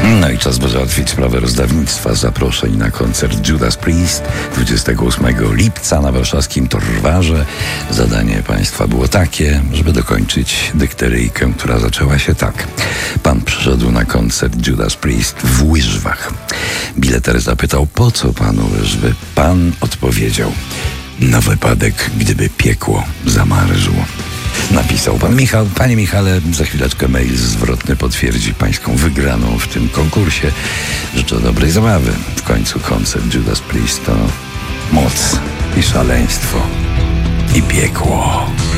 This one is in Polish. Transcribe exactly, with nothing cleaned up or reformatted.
No i czas by załatwić sprawę rozdawnictwa zaproszeń na koncert Judas Priest dwudziestego ósmego lipca na warszawskim Torwarze. Zadanie państwa było takie, żeby dokończyć dykteryjkę, która zaczęła się tak. Pan przyszedł na koncert Judas Priest w łyżwach. Bileter zapytał, po co panu łyżwy? Pan odpowiedział, na wypadek, gdyby piekło zamarzło. Napisał pan Michał. Panie Michale, za chwileczkę mail zwrotny potwierdzi pańską wygraną w tym konkursie. Życzę dobrej zabawy. W końcu koncert Judas Priest to moc i szaleństwo i piekło.